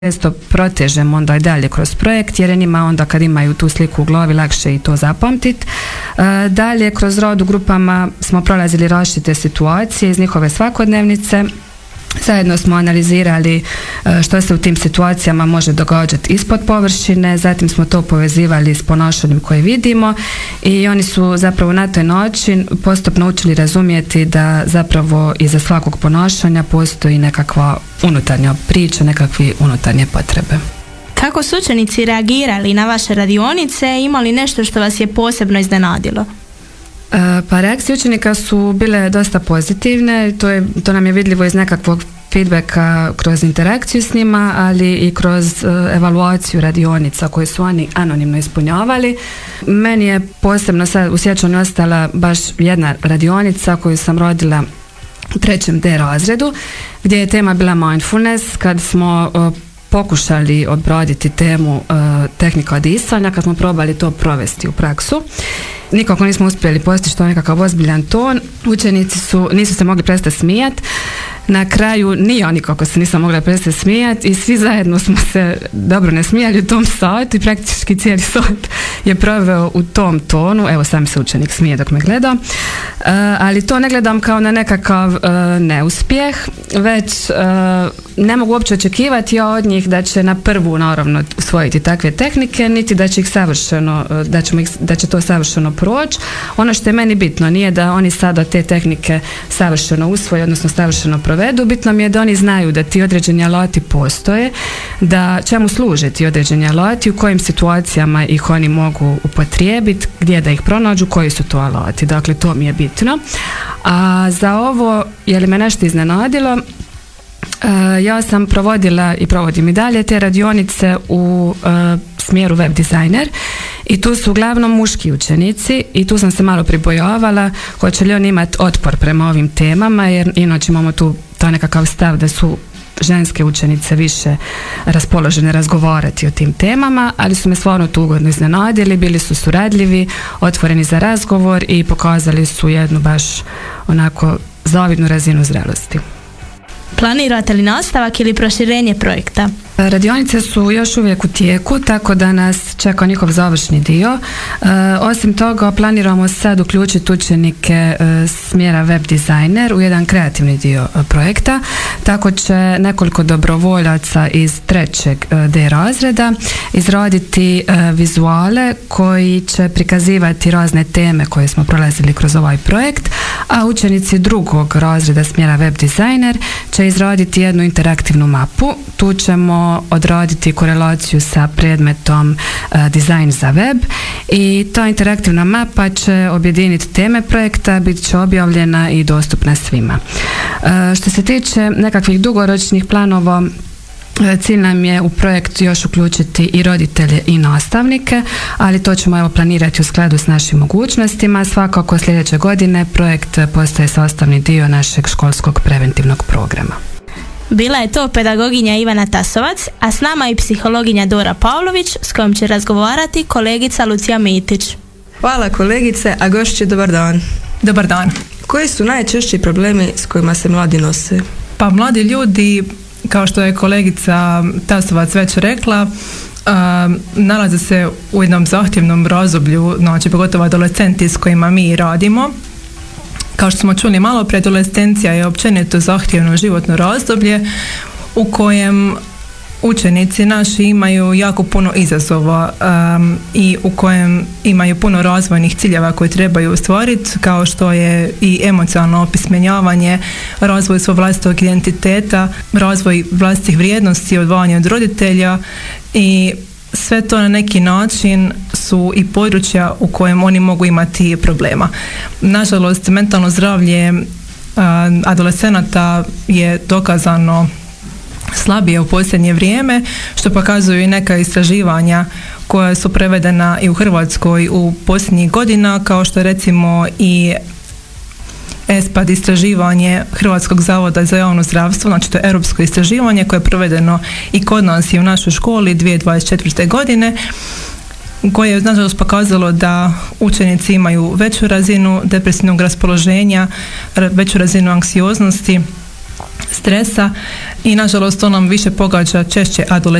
često protežemo onda i dalje kroz projekt, jer je njima onda kad imaju tu sliku u glavi lakše i to zapamtiti. Dalje, kroz rad u grupama smo prolazili različite situacije iz njihove svakodnevnice. Zajedno smo analizirali što se u tim situacijama može događati ispod površine, zatim smo to povezivali s ponašanjem koje vidimo i oni su zapravo na taj način postupno učili razumjeti da zapravo iza svakog ponašanja postoji nekakva unutarnja priča, nekakve unutarnje potrebe. Kako su učenici reagirali na vaše radionice, imali nešto što vas je posebno iznenadilo? Pa reakcije učenika su bile dosta pozitivne, to nam je vidljivo iz nekakvog feedbacka kroz interakciju s njima, ali i kroz evaluaciju radionica koje su oni anonimno ispunjavali. Meni je posebno sad u sjećanju ostala baš jedna radionica koju sam rodila u 3. D razredu, gdje je tema bila mindfulness, kad smo pokušali obraditi temu tehnika disanja, kad smo probali to provesti u praksu. Nikako nismo uspjeli postići to nekakav ozbiljan ton. Učenici nisu se mogli prestati smijati. Na kraju ni ja nikako se nisam mogla prestati smijati i svi zajedno smo se dobro nasmijali u tom satu i praktički cijeli sat je proveo u tom tonu. Evo, sam se učenik smije dok me gleda. Ali to ne gledam kao na nekakav neuspjeh, već ne mogu uopće očekivati ja od njih da će na prvu naravno usvojiti takve tehnike, niti da će ih savršeno, da će to savršeno proći. Ono što je meni bitno nije da oni sada te tehnike savršeno usvoje, odnosno savršeno provedu. Bitno mi je da oni znaju da ti određeni alati postoje, da čemu služe ti određeni alati, u kojim situacijama ih oni mogu upotrijebiti, gdje da ih pronađu, koji su to alati. Dakle, to mi je bitno. A za ovo, je li me nešto iznenadilo, ja sam provodila i provodim i dalje te radionice u smjeru web dizajner i tu su uglavnom muški učenici i tu sam se malo pribojavala hoće li oni imati otpor prema ovim temama, jer inače imamo tu to nekakav stav da su ženske učenice više raspoložene razgovarati o tim temama, ali su me stvarno tu ugodno iznenadili, bili su suradljivi, otvoreni za razgovor i pokazali su jednu baš onako zavidnu razinu zrelosti. Planirate li nastavak ili proširenje projekta? Radionice su još uvijek u tijeku, tako da nas čeka njihov završni dio. Osim toga, planiramo sad uključiti učenike smjera web dizajner u jedan kreativni dio projekta. Tako će nekoliko dobrovoljaca iz 3. D razreda izraditi vizuale koji će prikazivati razne teme koje smo prolazili kroz ovaj projekt, a učenici 2. razreda smjera web dizajner će izraditi jednu interaktivnu mapu. Tu ćemo odraditi korelaciju sa predmetom dizajn za web i ta interaktivna mapa će objediniti teme projekta, bit će objavljena i dostupna svima. Što se tiče nekakvih dugoročnih planova, cilj nam je u projekt još uključiti i roditelje i nastavnike, ali to ćemo planirati u skladu s našim mogućnostima. Svakako sljedeće godine projekt postaje sastavni dio našeg školskog preventivnog programa. Bila je to pedagoginja Ivana Tasovac, a s nama i psihologinja Dora Pavlović, s kojom će razgovarati kolegica Lucija Mitić. Hvala kolegice, a gošće dobar dan. Dobar dan. Koji su najčešći problemi s kojima se mladi nose? Pa mladi ljudi, kao što je kolegica Tasovac već rekla, nalaze se u jednom zahtjevnom razdoblju, znači pogotovo adolescenti s kojima mi radimo. Kao što smo čuli malo prije, adolescencija je općenito zahtjevno životno razdoblje u kojem učenici naši imaju jako puno izazova i u kojem imaju puno razvojnih ciljeva koje trebaju ostvariti, kao što je i emocionalno opismenjavanje, razvoj svog vlastitog identiteta, razvoj vlastitih vrijednosti, odvajanje od roditelja i sve to na neki način su i područja u kojem oni mogu imati problema. Nažalost, mentalno zdravlje adolescenata je dokazano slabije u posljednje vrijeme, što pokazuju i neka istraživanja koja su prevedena i u Hrvatskoj u posljednjih godina, kao što recimo i ESPAD istraživanje Hrvatskog zavoda za javno zdravstvo, znači to je europsko istraživanje koje je provedeno i kod nas i u našoj školi 2024. godine, koje je nažalost pokazalo da učenici imaju veću razinu depresivnog raspoloženja, veću razinu anksioznosti, stresa i nažalost to nam više pogađa češće adolescente